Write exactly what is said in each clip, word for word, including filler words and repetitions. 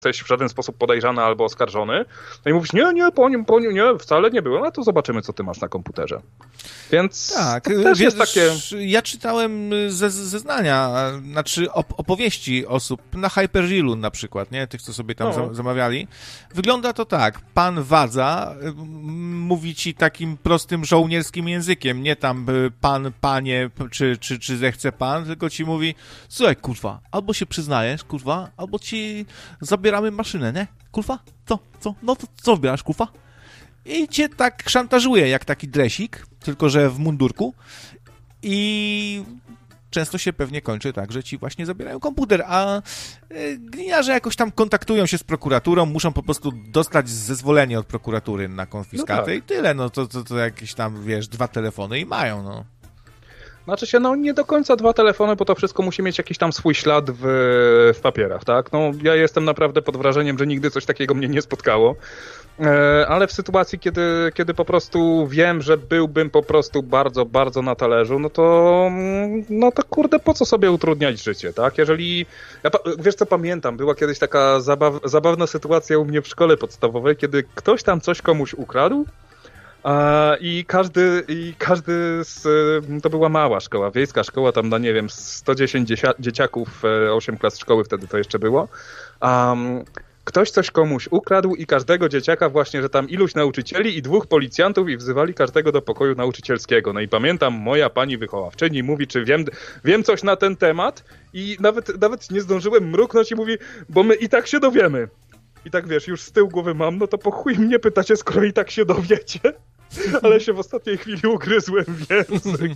jesteś w żaden sposób podejrzany albo oskarżony. No i mówisz, nie, nie, po nim, po nim, nie, wcale nie byłem, a to zobaczymy, co ty masz na komputerze. Więc tak, to też wiesz, jest takie... Ja czytałem ze, zeznania, znaczy op- opowieści osób na Hyperrealu na przykład, nie? Tych, co sobie tam no. zamawiali. Wygląda to tak, pan Wadza mówi ci takim prostym żołnierskim językiem, nie tam pan, panie, czy, czy, czy zechce pan, tylko ci mówi, słuchaj, kurwa, albo się przyznajesz, kurwa, albo ci zabieramy maszynę, nie? Kurwa? Co? Co? No to co wybierasz, kurwa? I cię tak szantażuje, jak taki dresik, tylko że w mundurku. I często się pewnie kończy tak, że ci właśnie zabierają komputer, a gliniarze jakoś tam kontaktują się z prokuraturą, muszą po prostu dostać zezwolenie od prokuratury na konfiskatę no tak. I tyle, no to, to, to jakieś tam, wiesz, dwa telefony i mają, no. Znaczy się, no nie do końca dwa telefony, bo to wszystko musi mieć jakiś tam swój ślad w, w papierach, tak? No ja jestem naprawdę pod wrażeniem, że nigdy coś takiego mnie nie spotkało, e, ale w sytuacji, kiedy, kiedy po prostu wiem, że byłbym po prostu bardzo, bardzo na talerzu, no to, no to kurde, po co sobie utrudniać życie, tak? Jeżeli, ja, wiesz co, pamiętam, była kiedyś taka zabaw, zabawna sytuacja u mnie w szkole podstawowej, kiedy ktoś tam coś komuś ukradł, I każdy, i każdy z, to była mała szkoła, wiejska szkoła, tam na nie wiem, sto dziesięć dziecia, dzieciaków, osiem klas szkoły wtedy to jeszcze było. Um, ktoś coś komuś ukradł i każdego dzieciaka właśnie, że tam iluś nauczycieli i dwóch policjantów i wzywali każdego do pokoju nauczycielskiego. No i pamiętam, moja pani wychowawczyni mówi, czy wiem, wiem coś na ten temat i nawet, nawet nie zdążyłem mruknąć i mówi, bo my i tak się dowiemy. I tak wiesz, już z tyłu głowy mam, no to po chuj mnie pytacie, skoro i tak się dowiecie. Ale się w ostatniej chwili ugryzłem w język.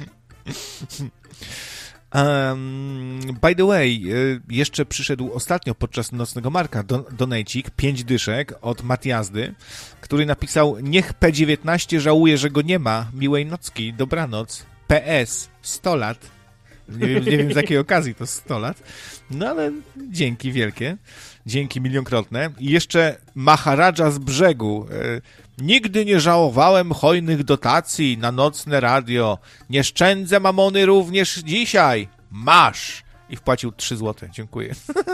Um, by the way, jeszcze przyszedł ostatnio podczas Nocnego Marka don- donajcik, pięć dyszek od Matiazdy, który napisał: niech P dziewiętnaście żałuje, że go nie ma, miłej nocki, dobranoc, P S, sto lat. Nie wiem, nie wiem z jakiej okazji to sto lat, no ale dzięki wielkie, dzięki milionkrotne. I jeszcze Maharadża z brzegu. Nigdy nie żałowałem hojnych dotacji na nocne radio. Nie szczędzę mamony również dzisiaj. Masz! I wpłacił trzy złote. Dziękuję.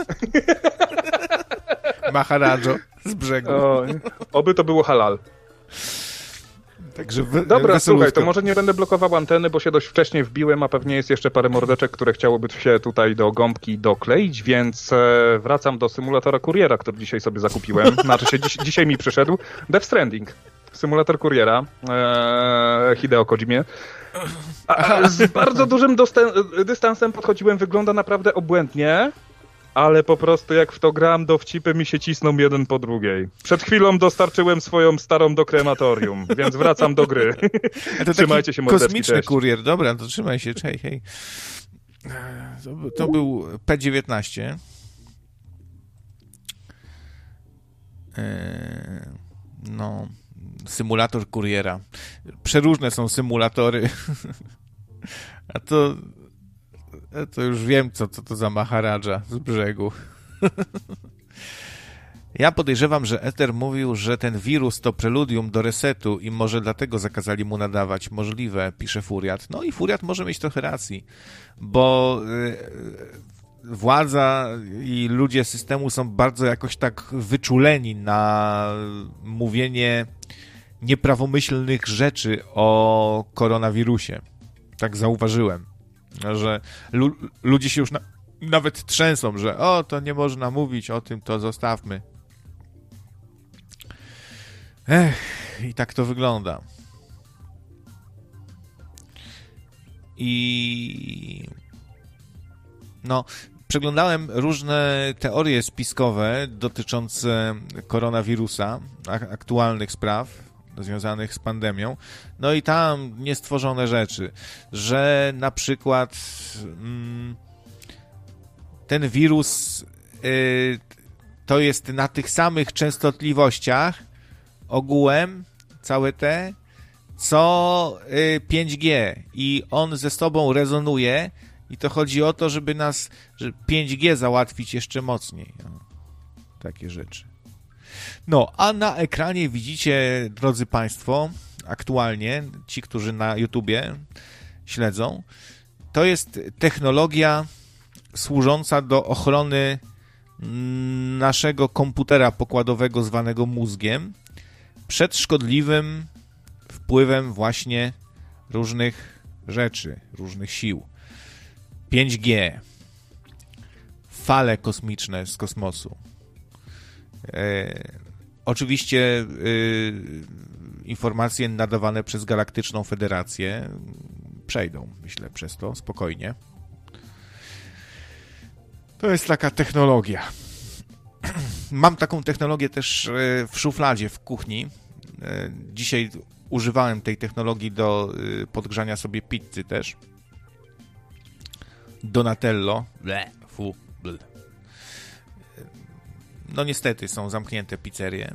Maharadżo z brzegu. O, oby to było halal. Także w, Dobra, słuchaj, to może nie będę blokował anteny, bo się dość wcześnie wbiłem, a pewnie jest jeszcze parę mordeczek, które chciałoby się tutaj do gąbki dokleić, więc e, wracam do symulatora kuriera, który dzisiaj sobie zakupiłem. Znaczy się dziś, dzisiaj mi przyszedł. Death Stranding. Symulator kuriera. E, Hideo Kojimie. A, a z bardzo dużym dostę- dystansem podchodziłem, wygląda naprawdę obłędnie. Ale po prostu jak w to gram, dowcipy mi się cisną jeden po drugiej. Przed chwilą dostarczyłem swoją starą do krematorium, więc wracam do gry. To trzymajcie się, mordeczki, kosmiczny cześć. Kurier, dobra, to trzymaj się, hej, hej. To, to był P dziewiętnaście. No, symulator kuriera. Przeróżne są symulatory. A to... To już wiem, co, co to za Maharadża z brzegu. Ja podejrzewam, że Ether mówił, że ten wirus to preludium do resetu i może dlatego zakazali mu nadawać. Możliwe, pisze Furiat. No i Furiat może mieć trochę racji, bo yy, władza i ludzie systemu są bardzo jakoś tak wyczuleni na mówienie nieprawomyślnych rzeczy o koronawirusie. Tak zauważyłem. Że lu- ludzie się już na- nawet trzęsą, że o, to nie można mówić o tym, to zostawmy. Ech, i tak to wygląda. I no, przeglądałem różne teorie spiskowe dotyczące koronawirusa, ak- aktualnych spraw związanych z pandemią, no i tam niestworzone rzeczy, że na przykład mm, ten wirus y, to jest na tych samych częstotliwościach ogółem, całe te, co y, pięć G i on ze sobą rezonuje i to chodzi o to, żeby nas żeby pięć G załatwić jeszcze mocniej. No, takie rzeczy. No, a na ekranie widzicie, drodzy Państwo, aktualnie, ci, którzy na YouTubie śledzą, to jest technologia służąca do ochrony naszego komputera pokładowego zwanego mózgiem przed szkodliwym wpływem właśnie różnych rzeczy, różnych sił. pięć G, fale kosmiczne z kosmosu. E, oczywiście e, informacje nadawane przez Galaktyczną Federację przejdą, myślę, przez to spokojnie. To jest taka technologia. Mam taką technologię też w szufladzie, w kuchni. Dzisiaj używałem tej technologii do podgrzania sobie pizzy też. Donatello. Ble, fu, ble. No niestety są zamknięte pizzerie.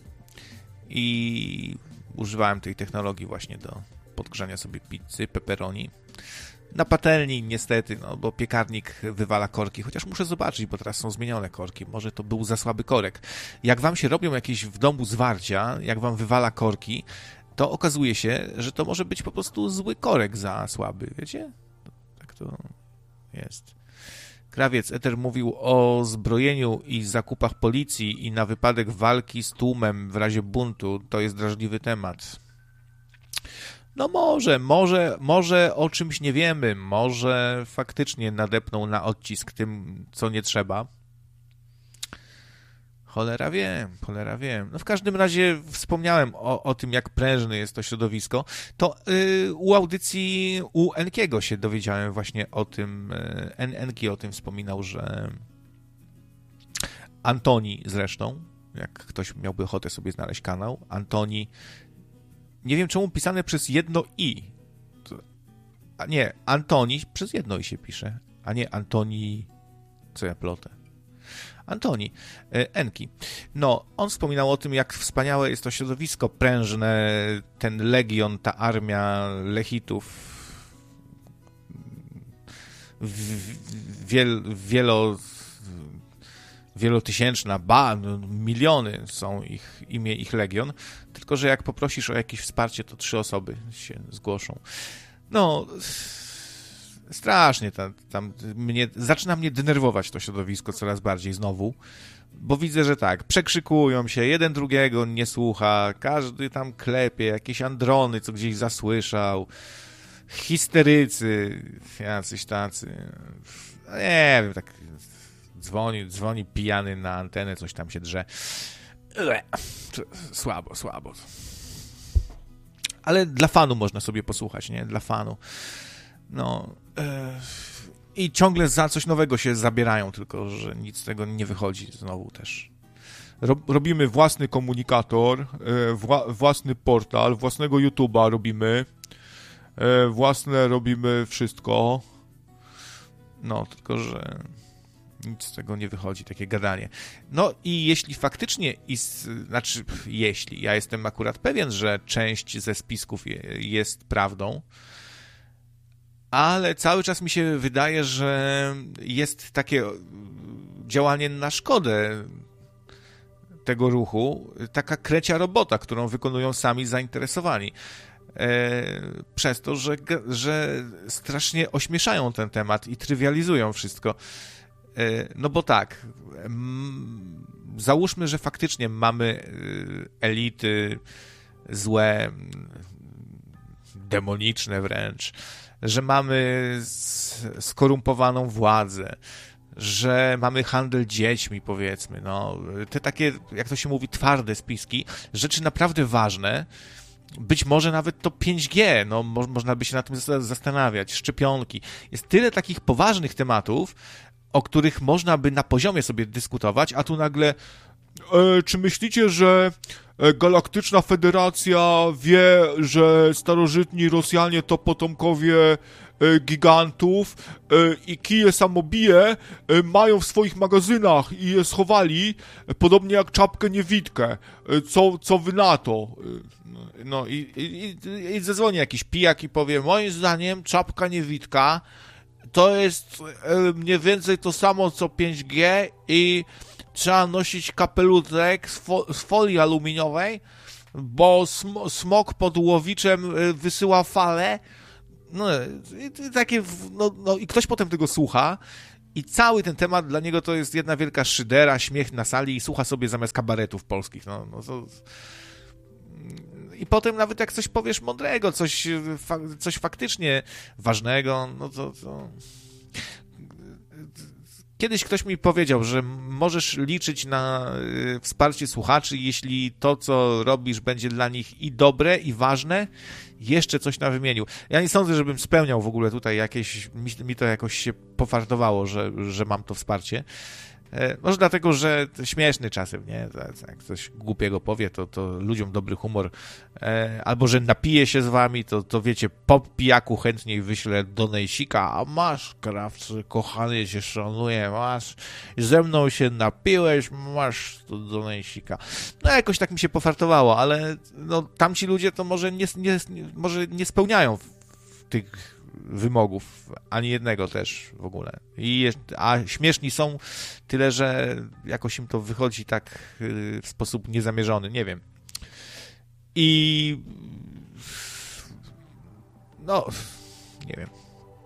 I używałem tej technologii właśnie do podgrzania sobie pizzy, pepperoni. Na patelni niestety, no bo piekarnik wywala korki, chociaż muszę zobaczyć, bo teraz są zmienione korki. Może to był za słaby korek. Jak wam się robią jakieś w domu zwarcia, jak wam wywala korki, to okazuje się, że to może być po prostu zły korek za słaby, wiecie? Tak to jest. Krawiec Eter mówił o zbrojeniu i zakupach policji i na wypadek walki z tłumem w razie buntu. To jest drażliwy temat. No może, może, może o czymś nie wiemy, może faktycznie nadepną na odcisk tym, co nie trzeba. Cholera wiem, cholera wiem. No w każdym razie wspomniałem o, o tym, jak prężne jest to środowisko. To yy, u audycji u Enkiego się dowiedziałem właśnie o tym. Yy, Enki o tym wspominał, że Antoni zresztą, jak ktoś miałby ochotę sobie znaleźć kanał, Antoni, nie wiem czemu pisane przez jedno i. A nie, Antoni przez jedno i się pisze, a nie Antoni, co ja plotę. Antoni, Enki. No, on wspominał o tym, jak wspaniałe jest to środowisko prężne, ten legion, ta armia lechitów, wiel, wielo, wielotysięczna, ba, miliony są ich, imię ich legion, tylko że jak poprosisz o jakieś wsparcie, to trzy osoby się zgłoszą. No, strasznie tam, tam mnie, zaczyna mnie denerwować to środowisko coraz bardziej znowu, bo widzę, że tak, przekrzykują się, jeden drugiego nie słucha, każdy tam klepie, jakieś androny, co gdzieś zasłyszał, histerycy, jacyś tacy, nie wiem, tak dzwoni, dzwoni pijany na antenę, coś tam się drze. Słabo, słabo. Ale dla fanu można sobie posłuchać, nie? Dla fanu. No. Yy, I ciągle za coś nowego się zabierają, tylko że nic z tego nie wychodzi znowu też. Rob, robimy własny komunikator, yy, wła, własny portal, własnego YouTube'a robimy, yy, własne robimy wszystko. No, tylko że nic z tego nie wychodzi, takie gadanie. No i jeśli faktycznie, ist, znaczy jeśli, ja jestem akurat pewien, że część ze spisków je, jest prawdą, ale cały czas mi się wydaje, że jest takie działanie na szkodę tego ruchu, taka krecia robota, którą wykonują sami zainteresowani. E, przez to, że, że strasznie ośmieszają ten temat i trywializują wszystko. No bo tak, załóżmy, że faktycznie mamy elity złe, demoniczne wręcz, że mamy skorumpowaną władzę, że mamy handel dziećmi, powiedzmy, no, te takie, jak to się mówi, twarde spiski, rzeczy naprawdę ważne, być może nawet to pięć G, no, mo- można by się nad tym zastanawiać, szczepionki. Jest tyle takich poważnych tematów, o których można by na poziomie sobie dyskutować, a tu nagle e, czy myślicie, że Galaktyczna Federacja wie, że starożytni Rosjanie to potomkowie e, gigantów e, i kije samobije e, mają w swoich magazynach i je schowali, e, podobnie jak czapkę niewidkę. E, co, co wy na to? E, no i, i, i zadzwoni jakiś pijak i powie, moim zdaniem czapka niewidka to jest mniej więcej to samo co pięć G i trzeba nosić kapelutek z, fo- z folii aluminiowej, bo sm- smok pod Łowiczem wysyła fale. No i takie, no, no i ktoś potem tego słucha I cały ten temat dla niego to jest jedna wielka szydera, śmiech na sali i słucha sobie zamiast kabaretów polskich. No, no to... I potem nawet jak coś powiesz mądrego, coś, coś faktycznie ważnego, no to, to... Kiedyś ktoś mi powiedział, że możesz liczyć na wsparcie słuchaczy, jeśli to, co robisz, będzie dla nich i dobre, i ważne, jeszcze coś na wymienił. Ja nie sądzę, żebym spełniał w ogóle tutaj jakieś, mi, mi to jakoś się pofartowało, że, że mam to wsparcie. Może dlatego, że śmieszny czasem, nie? Jak coś głupiego powie, to, to ludziom dobry humor. Albo, że napije się z wami, to, to wiecie, po pijaku chętniej wyślę donejsika, a masz, krawcy, kochany, się szanuję, masz, ze mną się napiłeś, masz tu donejsika. No jakoś tak mi się pofartowało, ale no, tamci ludzie to może nie, nie, może nie spełniają tych wymogów, ani jednego też w ogóle. I jest, a śmieszni są tyle, że jakoś im to wychodzi tak w sposób niezamierzony, nie wiem. I no, nie wiem.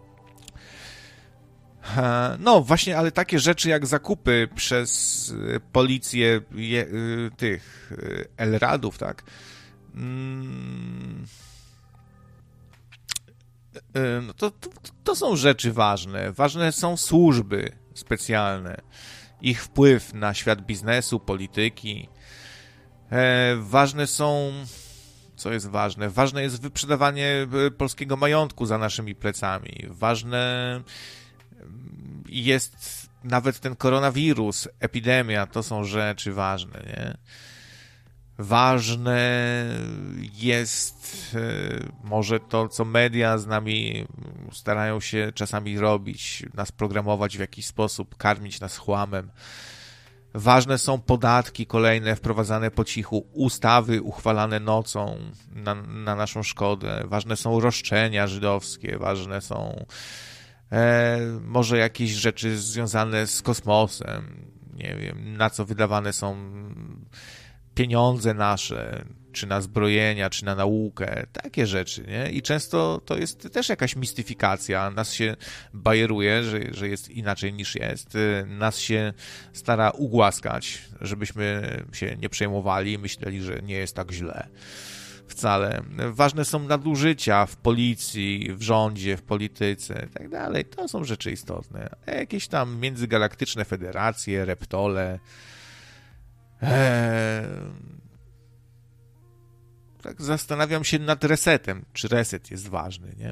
No, właśnie, ale takie rzeczy jak zakupy przez policję je, tych Elradów, tak? Mm, No to, to, to są rzeczy ważne. Ważne są służby specjalne. Ich wpływ na świat biznesu, polityki. E, ważne są... Co jest ważne? Ważne jest wyprzedawanie polskiego majątku za naszymi plecami. Ważne jest nawet ten koronawirus, epidemia. To są rzeczy ważne, nie? Ważne jest może to, co media z nami starają się czasami robić, nas programować w jakiś sposób, karmić nas chłamem. Ważne są podatki kolejne wprowadzane po cichu, ustawy uchwalane nocą na, na naszą szkodę. Ważne są roszczenia żydowskie, ważne są e, może jakieś rzeczy związane z kosmosem. Nie wiem, na co wydawane są pieniądze nasze, czy na zbrojenia, czy na naukę, takie rzeczy, nie? I często to jest też jakaś mistyfikacja, nas się bajeruje, że, że jest inaczej niż jest, nas się stara ugłaskać, żebyśmy się nie przejmowali, myśleli, że nie jest tak źle. Wcale. Ważne są nadużycia w policji, w rządzie, w polityce i tak dalej. To są rzeczy istotne. Jakieś tam międzygalaktyczne federacje, reptole. Eee... Tak zastanawiam się nad resetem. Czy reset jest ważny, nie?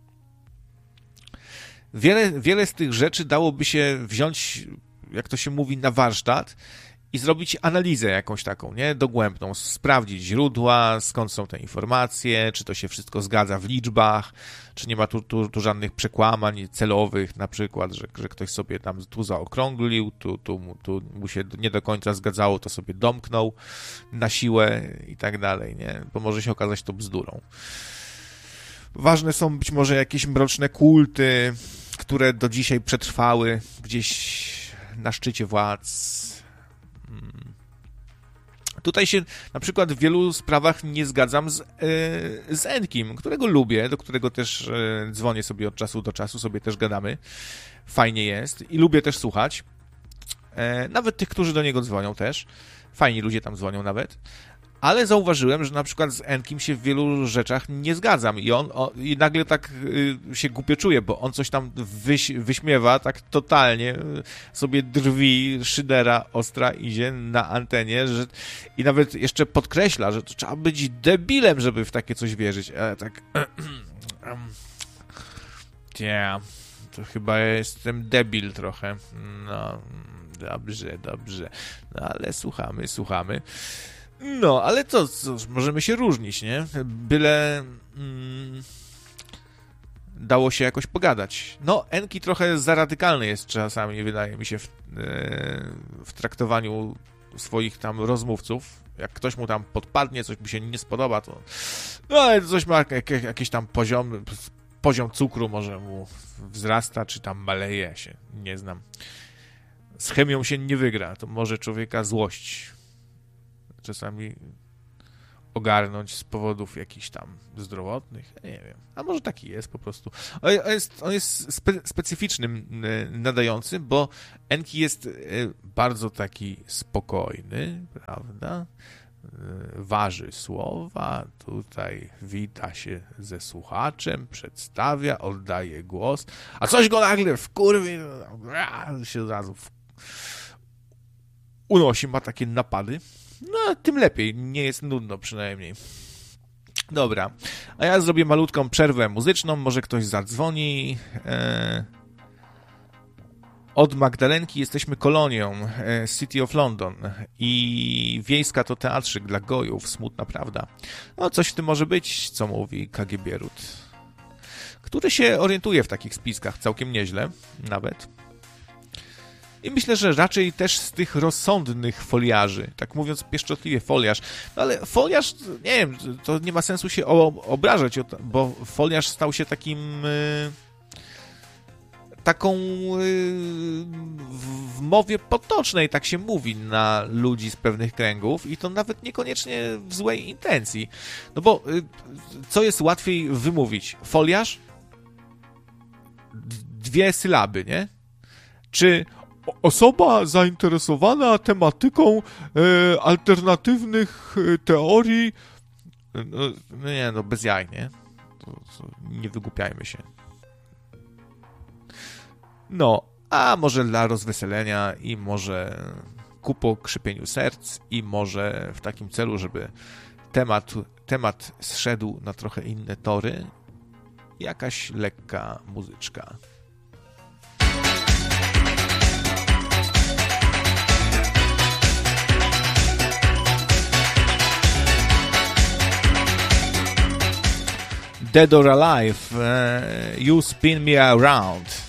Wiele, wiele z tych rzeczy dałoby się wziąć, jak to się mówi, na warsztat i zrobić analizę jakąś taką, nie? Dogłębną, sprawdzić źródła, skąd są te informacje, czy to się wszystko zgadza w liczbach, czy nie ma tu, tu, tu żadnych przekłamań celowych, na przykład, że, że ktoś sobie tam tu zaokrąglił, tu, tu, tu mu się nie do końca zgadzało, to sobie domknął na siłę i tak dalej, nie? Bo może się okazać to bzdurą. Ważne są być może jakieś mroczne kulty, które do dzisiaj przetrwały gdzieś na szczycie władz. Tutaj się na przykład w wielu sprawach nie zgadzam z, yy, z Enkim, którego lubię, do którego też yy, dzwonię sobie od czasu do czasu, sobie też gadamy. Fajnie jest i lubię też słuchać. Yy, nawet tych, którzy do niego dzwonią też. Fajni ludzie tam dzwonią nawet. Ale zauważyłem, że na przykład z Enkim się w wielu rzeczach nie zgadzam i on o, i nagle tak y, się głupio czuje, bo on coś tam wyś, wyśmiewa tak totalnie, y, sobie drwi, szydera ostra idzie na antenie, że, i nawet jeszcze podkreśla, że to trzeba być debilem, żeby w takie coś wierzyć. Ale tak... Yeah, to chyba jestem debil trochę. No, dobrze, dobrze. No ale słuchamy, słuchamy. No, ale to, to możemy się różnić, nie? Byle mm, dało się jakoś pogadać. No, Enki trochę za radykalny jest czasami, wydaje mi się, w, w traktowaniu swoich tam rozmówców. Jak ktoś mu tam podpadnie, coś mu się nie spodoba, to no, ale coś ma jak, jakiś tam poziom, poziom cukru może mu wzrasta, czy tam maleje, się nie znam. Z chemią się nie wygra, to może człowieka złość czasami ogarnąć z powodów jakichś tam zdrowotnych, nie wiem, a może taki jest po prostu. On jest, on jest spe, specyficznym nadającym, bo Enki jest bardzo taki spokojny, prawda? Waży słowa, tutaj wita się ze słuchaczem, przedstawia, oddaje głos, a coś go nagle wkurwi, się od razu w... unosi, ma takie napady. No, tym lepiej, nie jest nudno przynajmniej. Dobra, a ja zrobię malutką przerwę muzyczną, może ktoś zadzwoni. E... Od Magdalenki jesteśmy kolonią e, City of London i Wiejska to teatrzyk dla gojów, smutna prawda. No, coś w tym może być, co mówi K G B Ród, który się orientuje w takich spiskach całkiem nieźle, nawet. I myślę, że raczej też z tych rozsądnych foliarzy, tak mówiąc pieszczotliwie foliarz, no ale foliarz, nie wiem, to nie ma sensu się obrażać, bo foliarz stał się takim, taką w mowie potocznej, tak się mówi na ludzi z pewnych kręgów i to nawet niekoniecznie w złej intencji, no bo co jest łatwiej wymówić? Foliarz? Dwie sylaby, nie? Czy osoba zainteresowana tematyką e, alternatywnych e, teorii, no nie, no bez jaj, nie? To, to nie wygłupiajmy się. No, a może dla rozweselenia i może ku pokrzepieniu serc i może w takim celu, żeby temat, temat zszedł na trochę inne tory, jakaś lekka muzyczka. Dead or Alive, uh, You Spin Me Around.